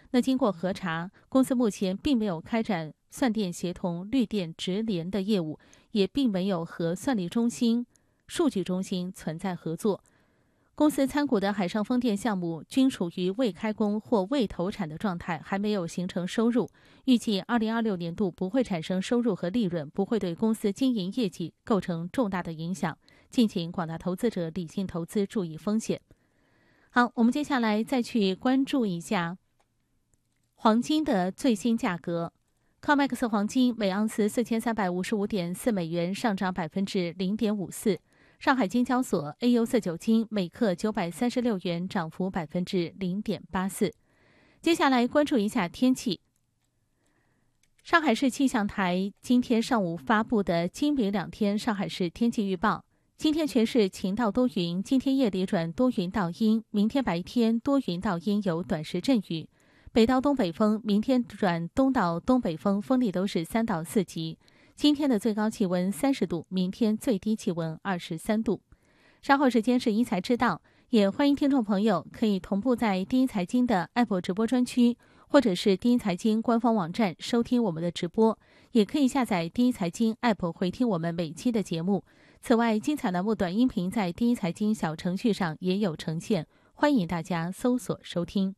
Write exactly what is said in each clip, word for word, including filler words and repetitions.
那经过核查，公司目前并没有开展算电协同、绿电直联的业务，也并没有和算力中心、数据中心存在合作。公司参股的海上风电项目均处于未开工或未投产的状态，还没有形成收入。预计二零二六年度不会产生收入和利润，不会对公司经营业绩构成重大的影响。敬请广大投资者理性投资，注意风险。好，我们接下来再去关注一下黄金的最新价格。COMEX 黄金每盎司四千三百五十五点四美元，上涨百分之零点五四。上海金交所 A U 四九金每克九百三十六元，涨幅百分之零点八四。接下来关注一下天气。上海市气象台今天上午发布的今明两天上海市天气预报：今天全市晴到多云，今天夜里转多云到阴，明天白天多云到阴，有短时阵雨。北到东北风，明天转东到东北风，风力都是三到四级。今天的最高气温三十度，明天最低气温二十三度。稍后时间是一财知道，也欢迎听众朋友可以同步在第一财经的 App 直播专区，或者是第一财经官方网站收听我们的直播，也可以下载第一财经 App 回听我们每期的节目。此外，精彩栏目短音频在第一财经小程序上也有呈现，欢迎大家搜索收听。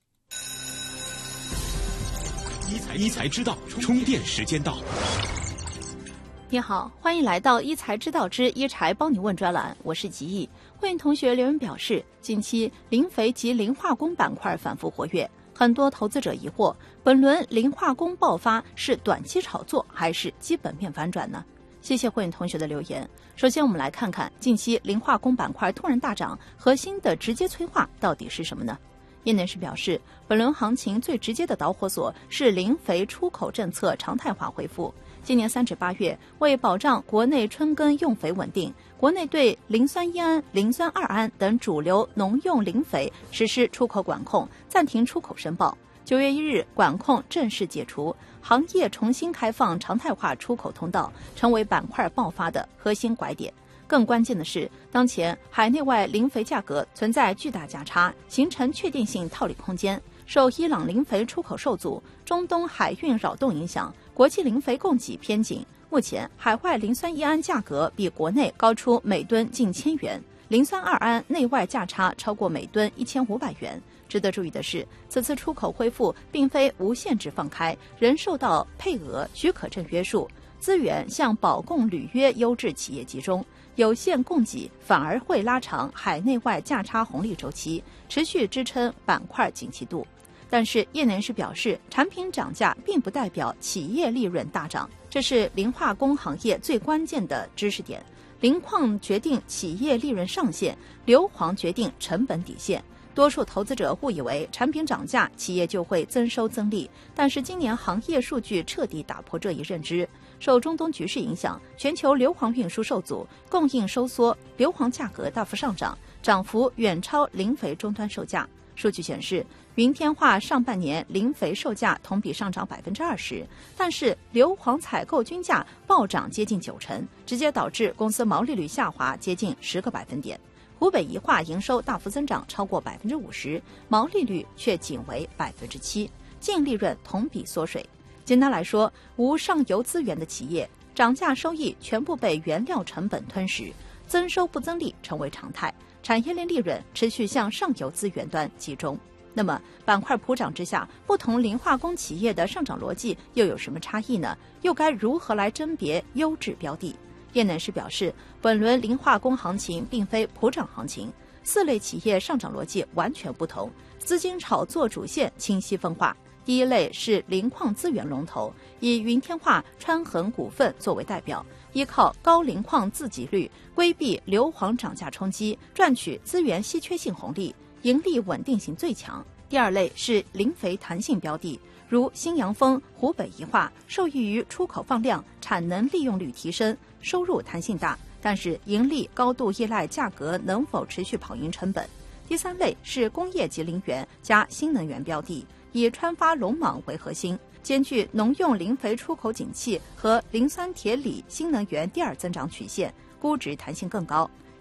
一财知道，充电时间到。 你好，欢迎来到一财知道之一财帮你问专栏，我是吉毅。会员同学留言表示，近期磷肥及磷化工板块反复活跃，很多投资者疑惑，本轮磷化工爆发是短期炒作还是基本面反转呢？谢谢会员同学的留言。首先我们来看看近期磷化工板块突然大涨，核心的直接催化到底是什么呢？业内人士表示，本轮行情最直接的导火索是磷肥出口政策常态化恢复。今年三至八月，为保障国内春耕用肥稳定，国内对磷酸一胺、磷酸二胺等主流农用磷肥实施出口管控，暂停出口申报。九月一日，管控正式解除，行业重新开放常态化出口通道，成为板块爆发的核心拐点。更关键的是，当前海内外磷肥价格存在巨大价差，形成确定性套利空间。受伊朗磷肥出口受阻、中东海运扰动影响，国际磷肥供给偏紧。目前，海外磷酸一胺价格比国内高出每吨近千元，磷酸二胺内外价差超过每吨一千五百元。值得注意的是，此次出口恢复并非无限制放开，仍受到配额许可证约束，资源向保供履约优质企业集中。有限供给反而会拉长海内外价差红利周期，持续支撑板块景气度。但是业内人士表示，产品涨价并不代表企业利润大涨，这是磷化工行业最关键的知识点。磷矿决定企业利润上限，硫磺决定成本底线。多数投资者误以为产品涨价，企业就会增收增利，但是今年行业数据彻底打破这一认知。受中东局势影响，全球硫磺运输受阻，供应收缩，硫磺价格大幅上涨，涨幅远超磷肥终端售价。数据显示，云天化上半年磷肥售价同比上涨百分之二十，但是硫磺采购均价暴涨接近九成，直接导致公司毛利率下滑接近十个百分点。湖北宜化营收大幅增长超过百分之五十，毛利率却仅为百分之七，净利润同比缩水。简单来说，无上游资源的企业，涨价收益全部被原料成本吞噬，增收不增利成为常态，产业链利润持续向上游资源端集中。那么板块普涨之下，不同磷化工企业的上涨逻辑又有什么差异呢？又该如何来甄别优质标的？业内人士表示，本轮磷化工行情并非普涨行情，四类企业上涨逻辑完全不同，资金炒作主线清晰分化。第一类是磷矿资源龙头，以云天化、川恒股份作为代表，依靠高磷矿自给率，规避硫磺涨价冲击，赚取资源稀缺性红利，盈利稳定性最强。第二类是磷肥弹性标的，如新阳丰、湖北宜化，受益于出口放量，产能利用率提升，收入弹性大，但是盈利高度依赖价格能否持续跑赢成本。第三类是工业级磷源加新能源标的，以川发龙蟒为核心，兼具农用磷肥出口景气和磷酸铁锂新能源第二增长曲线，估值弹性更高。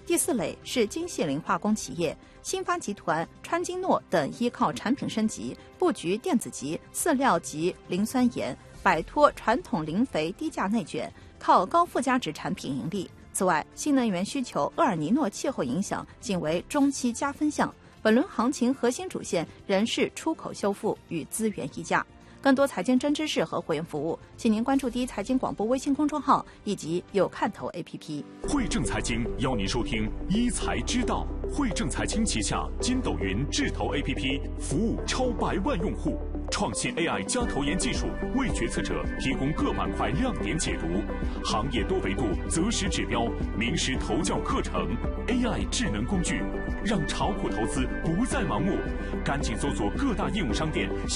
第四类是精细磷化工企业，新发集团、川金诺等依靠产品升级，布局电子级、饲料级磷酸盐，摆脱传统磷肥低价内卷，靠高附加值产品盈利。此外，新能源需求、厄尔尼诺气候影响仅为中期加分项。本轮行情核心主线仍是出口修复与资源溢价。更多财经真知识和会员服务，请您关注第一财经广播微信公众号以及有看头 A P P。 汇正财经邀您收听一财知道。汇正财经旗下筋斗云智投 A P P 服务超百万用户，创新 A I 加投研技术，为决策者提供各板块亮点解读，行业多维度择时指标，名师投教课程 ，A I 智能工具，让炒股投资不再盲目。赶紧搜索各大应用商店。